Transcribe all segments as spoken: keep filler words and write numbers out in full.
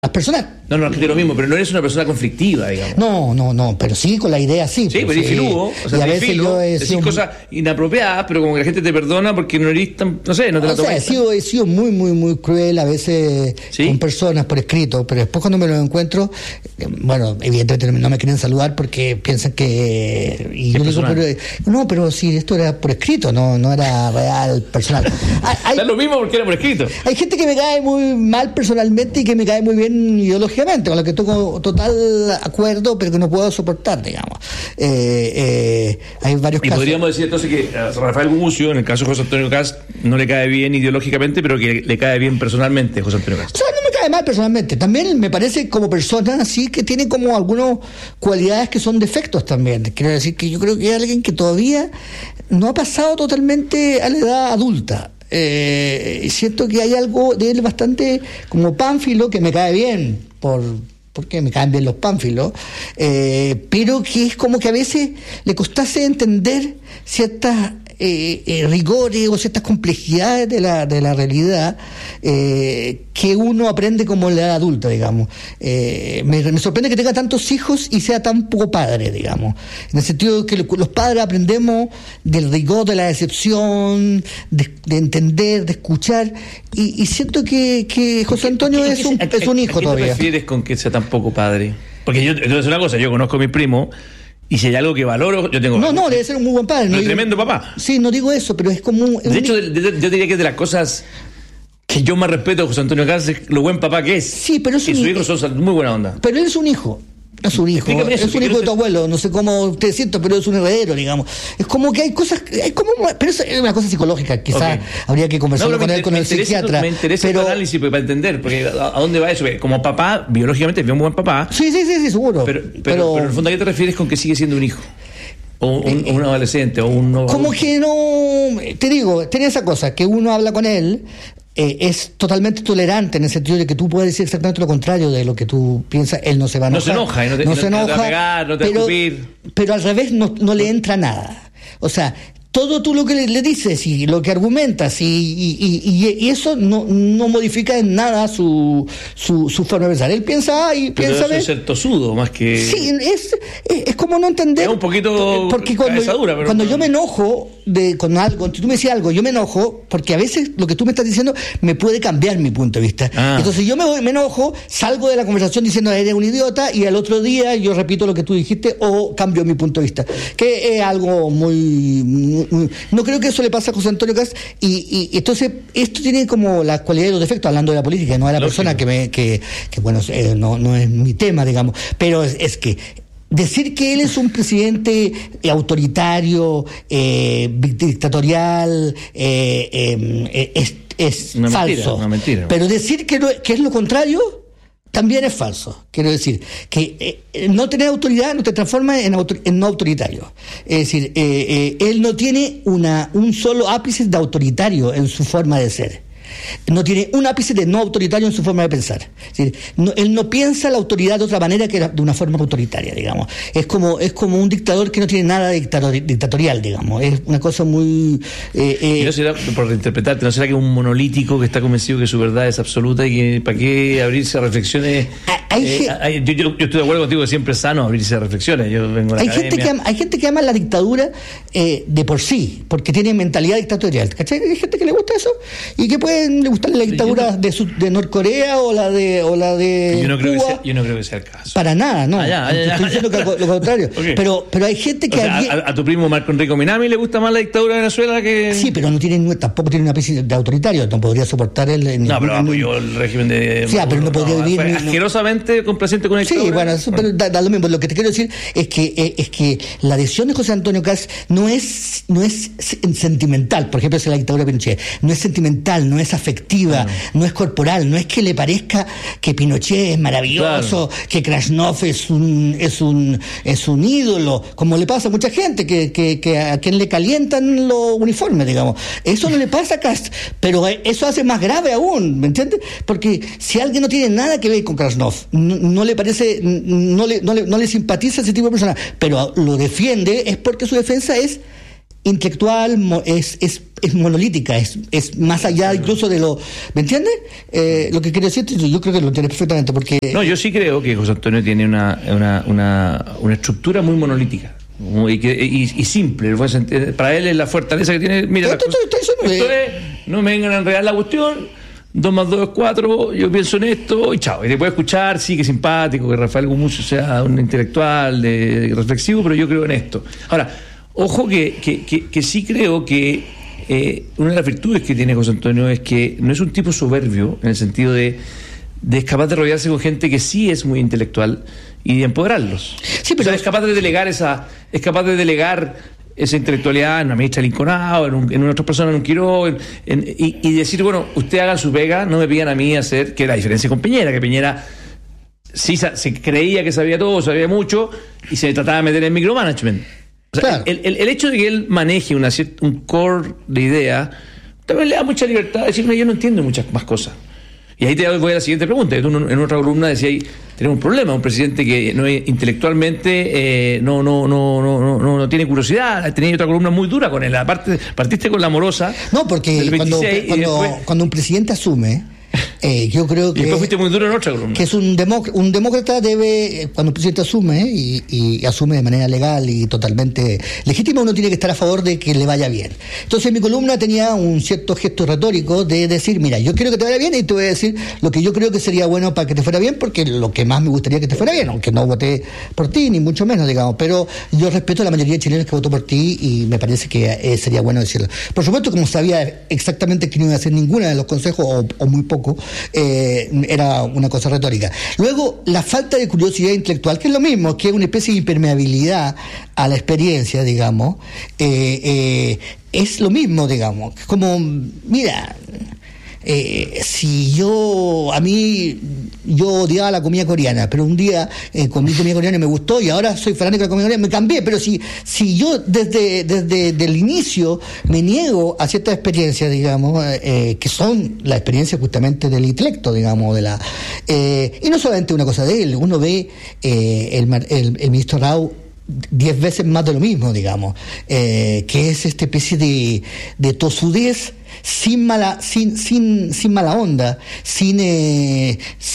personal. No, no, es que es lo mismo, pero no eres una persona conflictiva, digamos. No, no, no, pero sí con la idea sí. Sí, pero sí. eres filudo, o sea, y a veces filo, yo he decís sido... cosas inapropiadas, pero como que la gente te perdona porque no eres tan, no sé, no te la O sea, tomas. he sido, he sido muy, muy, muy cruel a veces ¿Sí? con personas por escrito, pero después cuando me lo encuentro, eh, bueno, evidentemente no me quieren saludar porque piensan que... Y yo digo, pero, no, pero si esto era por escrito, no, no era real, personal. Hay, es lo mismo porque era por escrito. Hay gente que me cae muy mal personalmente y que me cae muy bien ideológicamente, con lo que tengo total acuerdo, pero que no puedo soportar, digamos. Eh, eh, hay varios y casos. Podríamos decir entonces que a Rafael Gumucio, en el caso de José Antonio Kast, no le cae bien ideológicamente, pero que le cae bien personalmente José Antonio Kast. O sea, no me cae mal personalmente. También me parece como persona así que tiene como algunas cualidades que son defectos también. Quiero decir que yo creo que hay alguien que todavía no ha pasado totalmente a la edad adulta. Eh, siento que hay algo de él bastante como pánfilo que me cae bien por porque me caen bien los pánfilos, eh, pero que es como que a veces le costase entender ciertas eh, eh, rigores o ciertas complejidades de la de la realidad eh, que uno aprende como en la edad adulta, digamos. Eh, me, me sorprende que tenga tantos hijos y sea tan poco padre, digamos. En el sentido de que los padres aprendemos del rigor, de la decepción, de, de entender, de escuchar, y, y siento que, que José Antonio es un, es un hijo ¿a qué todavía. te refieres con que sea tan poco padre? Porque yo, entonces una cosa, yo conozco a mi primo, y si hay algo que valoro, yo tengo... No, no, debe ser un muy buen padre. Un no tremendo digo, papá. Sí, no digo eso, pero es como... Un, de hecho, de, de, yo diría que es de las cosas que yo más respeto a José Antonio Kast es lo buen papá que es. Sí, pero es y un... sus hijos son muy buena onda. Pero él es un hijo. Es un hijo, Explícame eso, es un hijo de tu abuelo, no sé cómo te siento, pero es un heredero, digamos. Es como que hay cosas, hay como, pero es una cosa psicológica, quizás okay. habría que conversarlo no, con él, con el psiquiatra. Me interesa pero... el análisis para entender, porque ¿a dónde va eso? Como papá, biológicamente es un buen papá. Sí, sí, sí, sí seguro. Pero, pero, pero... pero en el fondo, ¿a qué te refieres con que sigue siendo un hijo? O un, eh, un adolescente, o un... Como que no... Te digo, tiene esa cosa, que uno habla con él... Eh, es totalmente tolerante en el sentido de que tú puedes decir exactamente lo contrario de lo que tú piensas, él no se va a enojar. No se enoja, y no te, no no se te, enoja, no te va a pegar, no te pero, va a escupir. Pero al revés no, no le entra nada. O sea, todo tú lo que le, le dices y lo que argumentas y, y, y, y eso no, no modifica en nada su, su, su forma de pensar. Él piensa A y pero piensa B. Es ser tosudo más que... Sí, es, es, es como no entender... Es un poquito porque cuando, dura, pero cuando no. yo me enojo de, con algo, si tú me decías algo, yo me enojo porque a veces lo que tú me estás diciendo me puede cambiar mi punto de vista. Ah. Entonces yo me, voy, me enojo, salgo de la conversación diciendo eres un idiota y al otro día yo repito lo que tú dijiste o cambio mi punto de vista. Que es algo muy... muy, muy no creo que eso le pasa a José Antonio Kast y, y entonces esto tiene como las cualidades y los defectos, hablando de la política, no de la Lógico. persona que me que, que bueno, eh, no, no es mi tema, digamos, pero es, es que decir que él es un presidente autoritario, eh, dictatorial, eh, eh, es, es una falso. Mentira, una mentira. Pero decir que, no, que es lo contrario también es falso. Quiero decir que eh, no tener autoridad no te transforma en, autor, en no autoritario. Es decir, eh, eh, él no tiene una un solo ápice de autoritario en su forma de ser. No tiene un ápice de no autoritario en su forma de pensar. Es decir, no, él no piensa la autoridad de otra manera que de una forma autoritaria, digamos. Es como es como un dictador que no tiene nada de dictator, dictatorial, digamos. Es una cosa muy... Eh, eh, y no será, por interpretarte, ¿no será que un monolítico que está convencido que su verdad es absoluta y que para qué abrirse a reflexiones? Hay, eh, hay, yo, yo, yo estoy de acuerdo contigo que siempre es sano abrirse a reflexiones. Yo vengo a la hay, academia. gente que ama, hay gente que ama la dictadura eh, de por sí, porque tiene mentalidad dictatorial. ¿Cachai? Hay gente que le gusta eso y que puede le gustar la dictadura no, de, su, de Norcorea o la de o la de yo no creo Cuba. Que sea, yo no creo que sea el caso. Para nada, no. Ah, ya, ah, ya, estoy diciendo ya, ya. que lo contrario. Okay. Pero pero hay gente que... O sea, a, a tu primo Marco Enrico Minami le gusta más la dictadura de Venezuela que... Sí, pero no tiene, tampoco tiene una especie de autoritario, no podría soportar el... el no, pero apoyó el régimen de... Sí, pero no podría no, vivir... Fue asquerosamente complaciente con el Sí, bueno, eso, bueno. Pero da, da lo mismo. Lo que te quiero decir es que eh, es que la decisión de José Antonio Kast no es no es sentimental. Por ejemplo, es la dictadura de Pinochet. No es sentimental, no es afectiva, claro. no es corporal, no es que le parezca que Pinochet es maravilloso, claro. que Krasnov es un es un es un ídolo, como le pasa a mucha gente que, que, que a quien le calientan los uniformes, digamos. Eso no le pasa a Kast, pero eso hace más grave aún, ¿me entiendes? Porque si alguien no tiene nada que ver con Krasnov, no, no le parece, no le, no le no le simpatiza ese tipo de persona, pero lo defiende, es porque su defensa es intelectual es, es, es monolítica, es, es más allá incluso de lo... ¿Me entiendes? Eh, lo que quiero decir, yo creo que lo entiendes perfectamente, porque... No, yo sí creo que José Antonio tiene una, una, una, una estructura muy monolítica. Y, que, y, y simple, para él es la fortaleza que tiene. Mira, esto, esto, esto, esto es, no me vengan a enredar la cuestión, dos más dos es cuatro, yo pienso en esto y chao. Y te puede escuchar, sí, que simpático, que Rafael Gumucio sea un intelectual, de, reflexivo, pero yo creo en esto. Ahora, ojo que, que, que, que sí creo que eh, una de las virtudes que tiene José Antonio es que no es un tipo soberbio, en el sentido de, de es capaz de rodearse con gente que sí es muy intelectual y de empoderarlos. Sí, pero o sea, es capaz de delegar esa, es capaz de delegar esa intelectualidad en una ministra Linconao, en, un, en una otra persona, en un Quiró, en, en, y, y decir, bueno, ustedes hagan su pega, no me pidan a mí hacer, que la diferencia con Piñera, que Piñera sí se creía que sabía todo, sabía mucho, y se trataba de meter en micromanagement. O sea, claro. el, el, el hecho de que él maneje una, un core de idea, también le da mucha libertad de decir, no, yo no entiendo muchas más cosas. Y ahí te voy a la siguiente pregunta. Tú en otra columna decías, tenemos un problema, un presidente que no es, intelectualmente eh, no, no, no, no, no, no tiene curiosidad. Tenías otra columna muy dura con él. Aparte, partiste con la amorosa. No, porque cuando, cuando, después... cuando un presidente asume, eh, yo creo que... Y después fuiste muy duro en otra columna. Que es un demócrata, un demócrata debe, cuando un presidente asume y, y asume de manera legal y totalmente legítima, uno tiene que estar a favor de que le vaya bien. Entonces mi columna tenía un cierto gesto retórico de decir, mira, yo quiero que te vaya bien y te voy a decir lo que yo creo que sería bueno para que te fuera bien, porque lo que más me gustaría que te fuera bien, aunque no voté por ti, ni mucho menos, digamos, pero yo respeto a la mayoría de chilenos que votó por ti y me parece que eh, sería bueno decirlo. Por supuesto, como sabía exactamente que no iba a hacer ninguna de los consejos o, o muy poco, Eh, era una cosa retórica. Luego, la falta de curiosidad intelectual, que es lo mismo, que es una especie de impermeabilidad a la experiencia, digamos, eh, eh, es lo mismo, digamos. Como, mira, eh, si yo, a mí, yo odiaba la comida coreana, pero un día eh, comí comida coreana y me gustó y ahora soy fanático de la comida coreana, me cambié, pero si si yo desde desde, desde el inicio me niego a ciertas experiencias, digamos, eh, que son la experiencia justamente del intelecto, digamos, de la eh, y no solamente una cosa de él, uno ve eh, el, el, el ministro Rao diez veces más de lo mismo, digamos, eh, que es esta especie de, de tosudez sin mala, sin, sin, sin mala onda, sin eh,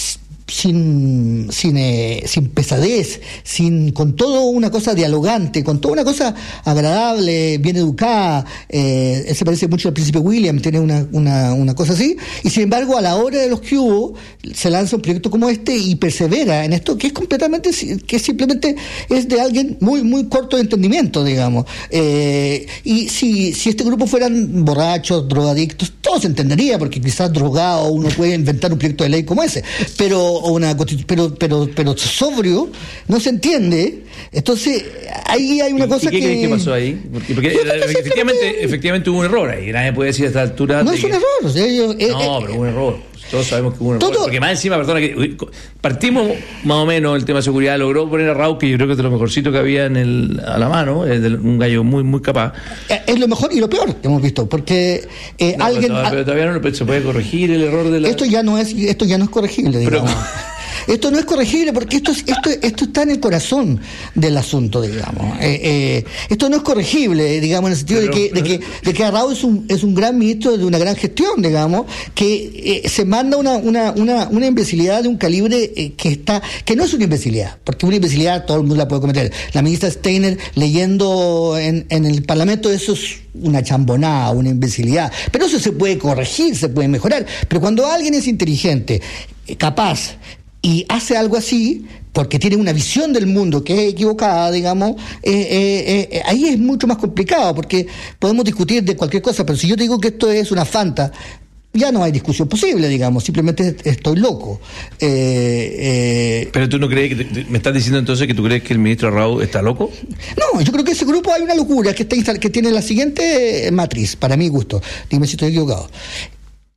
sin sin, eh, sin pesadez, sin con todo una cosa dialogante, con toda una cosa agradable, bien educada. Eh, él se parece mucho al príncipe William, tiene una, una, una cosa así, y sin embargo a la hora de los que hubo se lanza un proyecto como este y persevera en esto que es completamente, que simplemente es de alguien muy muy corto de entendimiento, digamos. Eh, y si, si este grupo fueran borrachos, drogadictos, todo se entendería, porque quizás drogado uno puede inventar un proyecto de ley como ese, pero o una pero pero pero sobrio no se entiende. Entonces ahí hay una cosa ¿Y qué que crees que pasó ahí? Porque, porque efectivamente efectivamente hubo un error ahí, nadie puede decir a esta altura no es un que... error, o sea, yo, eh, no eh, pero hubo un error, todos sabemos que hubo un error, todo... porque más encima, perdona, que partimos más o menos el tema de seguridad, logró poner a Raúl, que yo creo que es de lo mejorcito que había en el, a la mano, es de un gallo muy muy capaz. Es lo mejor y lo peor que hemos visto, porque eh, no, alguien pero, pero todavía no se puede corregir el error de la... esto ya no es esto ya no es corregible, digamos. Pero... Esto no es corregible porque esto, es, esto, esto está en el corazón del asunto, digamos. Eh, eh, esto no es corregible, digamos, en el sentido pero, de que, de que, de que Arrao es un, es un gran ministro de una gran gestión, digamos, que eh, se manda una, una, una, una imbecilidad de un calibre eh, que está, que no es una imbecilidad, porque una imbecilidad todo el mundo la puede cometer. La ministra Steiner leyendo en, en el Parlamento, eso es una chambonada, una imbecilidad. Pero eso se puede corregir, se puede mejorar. Pero cuando alguien es inteligente, capaz, y hace algo así porque tiene una visión del mundo que es equivocada, digamos, eh, eh, eh, ahí es mucho más complicado, porque podemos discutir de cualquier cosa, pero si yo te digo que esto es una fanta, ya no hay discusión posible, digamos, simplemente estoy loco. Eh, eh, ¿Pero tú no crees, que te, me estás diciendo entonces que tú crees que el ministro Arrau está loco? No, yo creo que ese grupo hay una locura que, está instal- que tiene la siguiente matriz, para mi gusto, dime si estoy equivocado.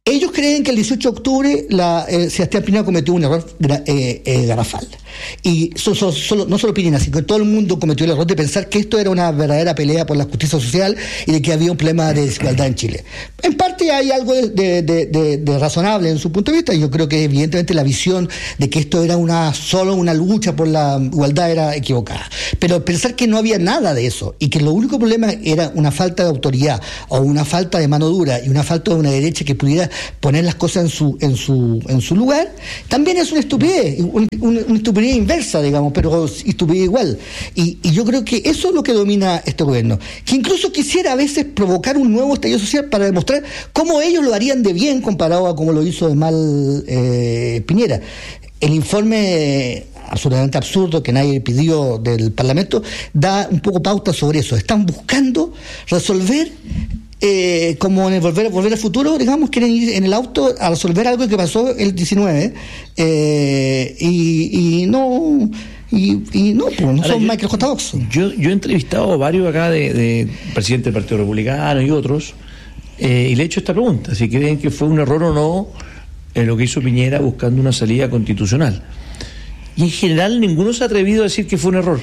Ellos creen que el dieciocho de octubre la, eh, Sebastián Piñera cometió un error gra, eh, eh, garrafal. Y so, so, solo, no solo Piñera, sino que todo el mundo cometió el error de pensar que esto era una verdadera pelea por la justicia social y de que había un problema de desigualdad en Chile. En parte hay algo de, de, de, de, de razonable en su punto de vista. Yo creo que evidentemente la visión de que esto era una solo una lucha por la igualdad era equivocada. Pero pensar que no había nada de eso y que lo único problema era una falta de autoridad o una falta de mano dura y una falta de una derecha que pudiera poner las cosas en su en su en su lugar, también es una estupidez, un, un, una estupidez inversa, digamos, pero estupidez igual. Y, y yo creo que eso es lo que domina este gobierno, que incluso quisiera a veces provocar un nuevo estallido social para demostrar cómo ellos lo harían de bien comparado a cómo lo hizo de mal eh, Piñera. El informe absolutamente absurdo que nadie pidió del Parlamento da un poco pauta sobre eso. Están buscando resolver Eh, como en el volver, volver al futuro, digamos, quieren ir en el auto a resolver algo que pasó el diecinueve eh, y, y no y, y no, pues, no Ahora, son yo, Michael J. Fox. Yo, yo he entrevistado a varios acá de, de presidentes del Partido Republicano y otros eh, y le he hecho esta pregunta, si creen que fue un error o no eh, lo que hizo Piñera buscando una salida constitucional, y en general ninguno se ha atrevido a decir que fue un error.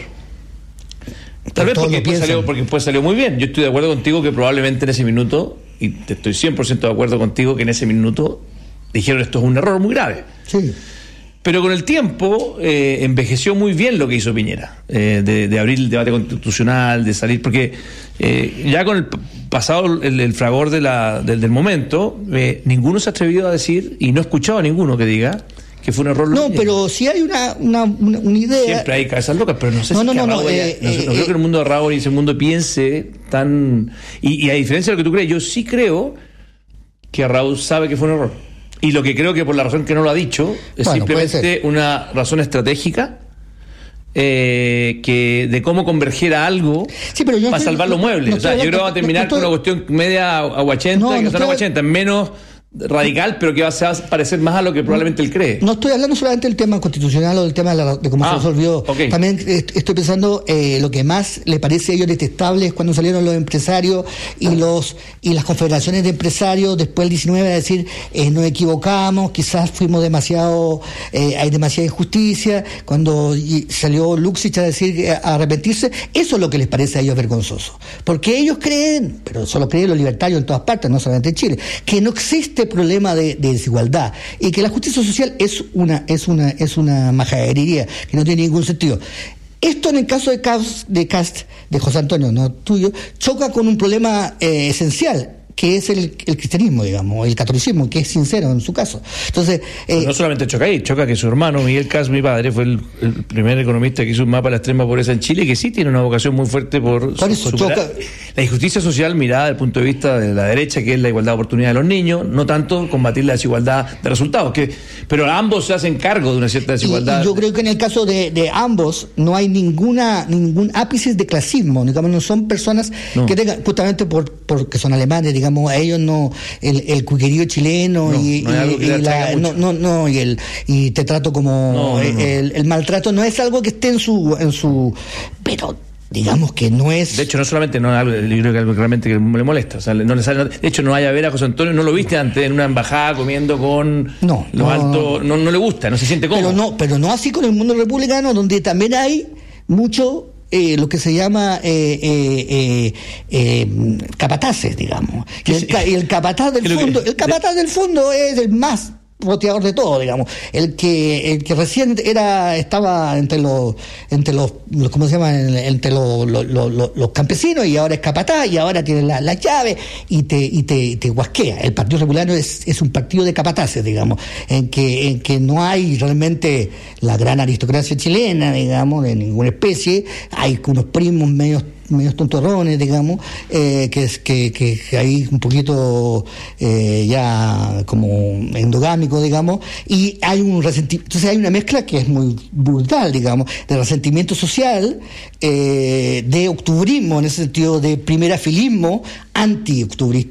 Tal vez porque después, salió, porque después salió muy bien. Yo estoy de acuerdo contigo que probablemente en ese minuto, y te estoy cien por ciento de acuerdo contigo que en ese minuto dijeron esto es un error muy grave. Sí. Pero con el tiempo eh, envejeció muy bien lo que hizo Piñera, eh, de, de abrir el debate constitucional, de salir, porque eh, ya con el pasado el, el fragor de la, del, del momento, eh, ninguno se ha atrevido a decir, y no he escuchado a ninguno que diga que fue un error. No, pero si hay una, una, una, una idea. Siempre hay cabezas locas, pero no sé no, si no, no, no, haya, eh, no, eh, no creo eh, que el mundo de Raúl y ese mundo piense tan. Y, y a diferencia de lo que tú crees, yo sí creo que Raúl sabe que fue un error. Y lo que creo que por la razón que no lo ha dicho es bueno, simplemente una razón estratégica. Eh, que de cómo converger a algo sí, pero yo para estoy, salvar los muebles. No, no o sea, yo creo que va a terminar no, no, con una cuestión media aguachenta, no, que no son aguachenta, menos radical, pero que va a parecer más a lo que probablemente él cree. No estoy hablando solamente del tema constitucional o del tema de, la, de cómo ah, se resolvió. Okay. También estoy pensando eh, lo que más le parece a ellos detestable es cuando salieron los empresarios y los y las confederaciones de empresarios después del diecinueve a decir eh, nos equivocamos, quizás fuimos demasiado, eh, hay demasiada injusticia. Cuando salió Luxich a decir a arrepentirse, eso es lo que les parece a ellos vergonzoso, porque ellos creen, pero solo creen los libertarios en todas partes, no solamente en Chile, que no existe problema de, de desigualdad y que la justicia social es una es una es una majadería que no tiene ningún sentido. Esto en el caso de Cast, de, Cast, de José Antonio, no tuyo, choca con un problema eh, esencial, que es el, el cristianismo, digamos, el catolicismo, que es sincero en su caso. Entonces, eh, no solamente choca ahí, choca que su hermano Miguel Cast, mi padre, fue el, el primer economista que hizo un mapa de la extrema pobreza en Chile, que sí tiene una vocación muy fuerte por, por eso, choca. La injusticia social mirada desde el punto de vista de la derecha, que es la igualdad de oportunidad de los niños, no tanto combatir la desigualdad de resultados, que pero ambos se hacen cargo de una cierta desigualdad. Y, y yo creo que en el caso de, de ambos no hay ninguna ningún ápice de clasismo, digamos, no son personas no. que tengan, justamente por porque son alemanes, digamos, a ellos no el, el cuiquerío chileno no, y, no, y, y la, no, no, no, y el y te trato como no, no, el, el, el maltrato no es algo que esté en su en su pero digamos que no es. De hecho, no solamente no es algo, yo creo que algo realmente que le molesta. O sea, no le sale, de hecho, no vaya a ver a José Antonio, no lo viste antes en una embajada comiendo con no, los no, altos, no, no le gusta, no se siente cómodo. Pero no, pero no así con el mundo republicano, donde también hay mucho Eh, lo que se llama eh, eh, eh, eh, capataces, digamos. Y el, y el capataz del fondo, el capataz del fondo es el más roteador de todo, digamos, el que el que recién era estaba entre los entre los, los ¿cómo se llama? entre los, los, los, los campesinos y ahora es capataz y ahora tiene la, la llave y te y te, te guasquea. El Partido Republicano es, es un partido de capataces, digamos, en que en que no hay realmente la gran aristocracia chilena, digamos, de ninguna especie. Hay unos primos medios medios tontorrones, digamos, eh, que es que, que, que hay un poquito eh, ya como endogámico, digamos, y hay un resentimiento, entonces hay una mezcla que es muy brutal, digamos, de resentimiento social, eh, de octubrismo, en ese sentido de primerafilismo anti-octubrista,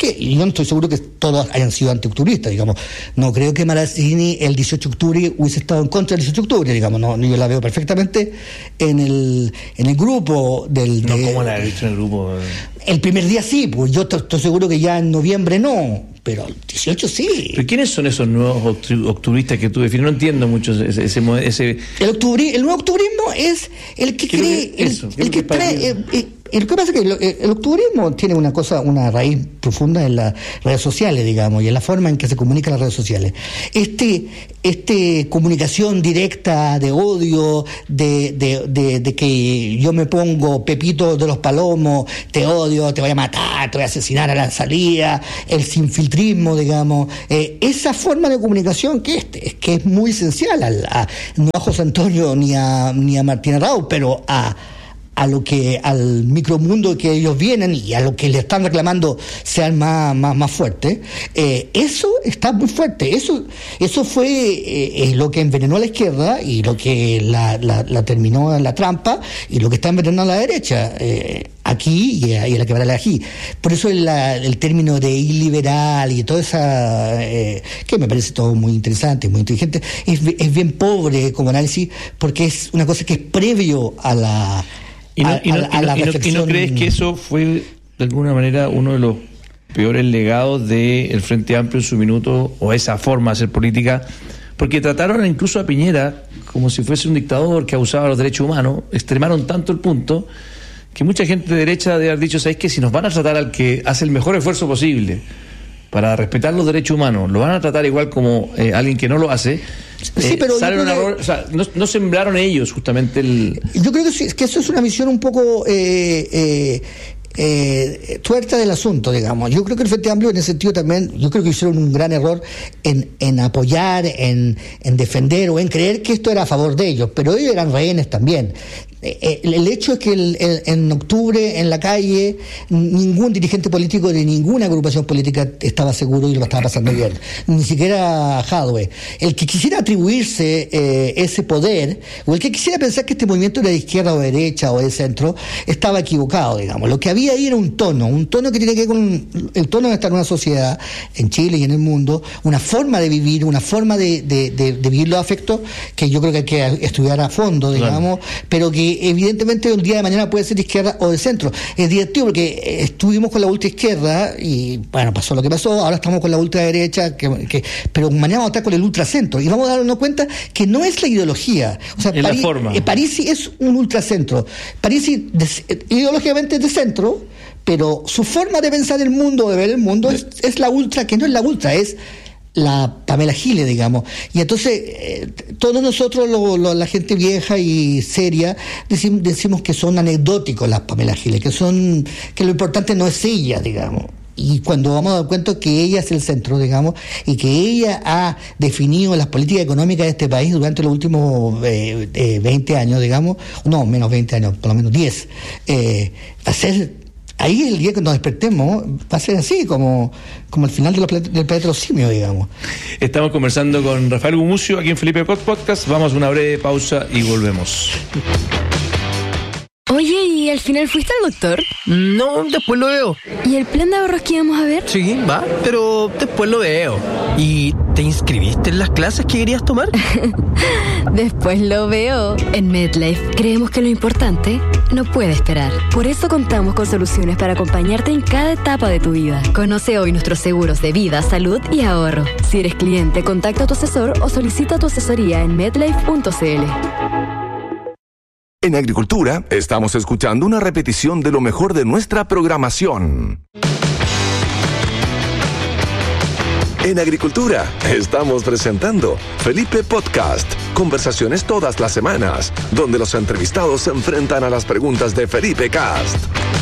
que yo no estoy seguro que todos hayan sido anti-octubristas, digamos. No creo que Marazzini el dieciocho de octubre hubiese estado en contra del dieciocho de octubre, digamos. No, yo la veo perfectamente en el en el grupo del... No, de, ¿cómo la he visto en el grupo? El primer día sí, pues yo estoy seguro que ya en noviembre no, pero el dieciocho sí. ¿Pero quiénes son esos nuevos octubristas que tú defines? No entiendo mucho ese... ese, ese... El, octubri, el nuevo octubrismo es el que cree... Que, el, eso, el que, que trae... Eh, eh, lo que pasa es que el, el octubrismo tiene una cosa, una raíz profunda en las redes sociales, digamos, y en la forma en que se comunican las redes sociales. Este, este comunicación directa de odio, de, de, de, de que yo me pongo Pepito de los Palomos, te odio, te voy a matar, te voy a asesinar a la salida, el sinfiltrismo, digamos, eh, esa forma de comunicación que es, que es muy esencial a, a, no a José Antonio ni a, ni a Martín Arrau, pero a a lo que al micromundo que ellos vienen y a lo que le están reclamando sean más más más fuertes, eh, eso está muy fuerte. Eso eso fue eh, lo que envenenó a la izquierda y lo que la, la, la terminó en la trampa y lo que está envenenando a la derecha eh, aquí y a, y a la que va a la aquí. Por eso el, la, el término de iliberal y toda esa eh, que me parece todo muy interesante, muy inteligente, es, es bien pobre como análisis porque es una cosa que es previo a la ¿Y no, y, no, a, a la y, no, ¿Y no crees que eso fue de alguna manera uno de los peores legados del Frente Amplio en su minuto, o esa forma de hacer política? Porque trataron incluso a Piñera como si fuese un dictador que abusaba de los derechos humanos, extremaron tanto el punto que mucha gente de derecha debe haber dicho, ¿sabes qué? Si nos van a tratar al que hace el mejor esfuerzo posible para respetar los derechos humanos, lo van a tratar igual como eh, alguien que no lo hace. Sí, pero eh, una, que, o sea, no, no sembraron ellos justamente el... Yo creo que, sí, que eso es una visión un poco eh, eh, eh, tuerta del asunto, digamos. Yo creo que el Frente Amplio en ese sentido también, yo creo que hicieron un gran error en, en apoyar, en, en defender o en creer que esto era a favor de ellos, pero ellos eran rehenes también. El, el hecho es que el, el, en octubre en la calle ningún dirigente político de ninguna agrupación política estaba seguro y lo estaba pasando bien, ni siquiera Jadwe. El que quisiera atribuirse eh, ese poder, o el que quisiera pensar que este movimiento era de izquierda o de derecha o de centro, estaba equivocado, digamos. Lo que había ahí era un tono, un tono que tiene que ver con el tono de estar en una sociedad, en Chile y en el mundo, una forma de vivir, una forma de, de, de, de vivir los afectos que yo creo que hay que estudiar a fondo, digamos, claro. Pero que evidentemente el día de mañana puede ser de izquierda o de centro. Es divertido porque estuvimos con la ultraizquierda y bueno, pasó lo que pasó, ahora estamos con la ultraderecha, que, que, pero mañana vamos a estar con el ultracentro y vamos a darnos cuenta que no es la ideología. O sea, es París, la forma. Eh, Parisi es un ultracentro. Parisi de, ideológicamente es de centro, pero su forma de pensar el mundo, de ver el mundo, es, es la ultra, que no es la ultra, es la Pamela Giles, digamos. Y entonces eh, todos nosotros lo, lo, la gente vieja y seria decimos, decimos que son anecdóticos las Pamela Giles, que son que lo importante no es ella, digamos. Y cuando vamos a dar cuenta que ella es el centro, digamos, y que ella ha definido las políticas económicas de este país durante los últimos eh, eh, veinte años, digamos, no, menos veinte años, por lo menos diez, eh, va a ser ahí el día que nos despertemos va a ser así, como, como el final de los, del planeta de los simios, digamos. Estamos conversando con Rafael Gumucio aquí en Felipe Podcast. Vamos a una breve pausa y volvemos. Oye, ¿y al final fuiste al doctor? No, después lo veo. ¿Y el plan de ahorros que íbamos a ver? Sí, va, pero después lo veo. ¿Y te inscribiste en las clases que querías tomar? Después lo veo. En MedLife creemos que lo importante no puede esperar. Por eso contamos con soluciones para acompañarte en cada etapa de tu vida. Conoce hoy nuestros seguros de vida, salud y ahorro. Si eres cliente, contacta a tu asesor o solicita tu asesoría en medlife punto c l. En Agricultura, estamos escuchando una repetición de lo mejor de nuestra programación. En Agricultura, estamos presentando Felipe Podcast. Conversaciones todas las semanas, donde los entrevistados se enfrentan a las preguntas de Felipe Cast.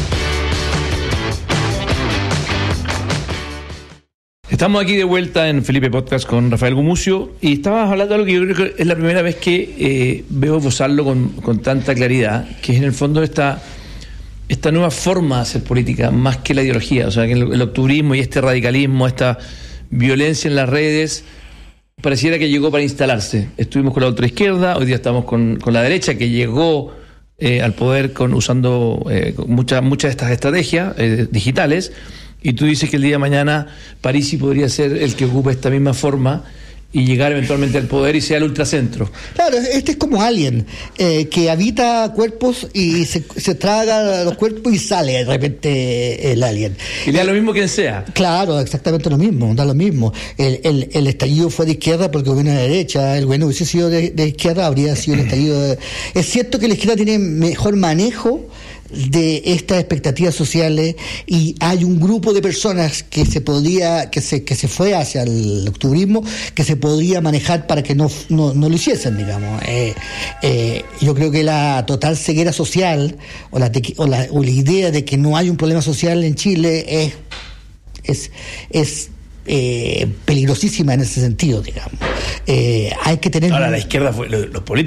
Estamos aquí de vuelta en Felipe Podcast con Rafael Gumucio y estabas hablando de algo que yo creo que es la primera vez que eh, veo esbozarlo con, con tanta claridad, que es en el fondo esta, esta nueva forma de hacer política, más que la ideología. O sea, que el, el octubrismo y este radicalismo, esta violencia en las redes, pareciera que llegó para instalarse. Estuvimos con la ultraizquierda, hoy día estamos con, con la derecha, que llegó eh, al poder con usando eh, muchas muchas de estas estrategias eh, digitales. y tú dices que el día de mañana Parisi podría ser el que ocupe esta misma forma y llegar eventualmente al poder y sea el ultracentro. Claro, este es como Alien, eh, que habita cuerpos y se, se traga los cuerpos y sale de repente el alien. Y le da lo mismo quien sea. Claro, exactamente lo mismo, da lo mismo. El, el, el estallido fue de izquierda porque gobierno de derecha, el gobierno hubiese sido de, de izquierda, habría sido un estallido de... Es cierto que la izquierda tiene mejor manejo de estas expectativas sociales y hay un grupo de personas que se podía que se que se fue hacia el octubrismo que se podía manejar para que no no, no lo hiciesen, digamos. Eh, eh, yo creo que la total ceguera social o la, o la o la idea de que no hay un problema social en Chile es es es eh, peligrosísima en ese sentido, digamos. Eh, hay que tener ahora la izquierda fue los, los políticos